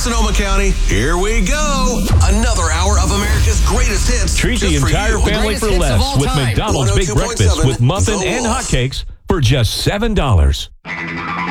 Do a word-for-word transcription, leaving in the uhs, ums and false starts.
Sonoma County, here we go. Another hour of America's greatest hits. Treat the just for entire you. family for less with McDonald's Big Breakfast with muffin and hotcakes for just seven dollars.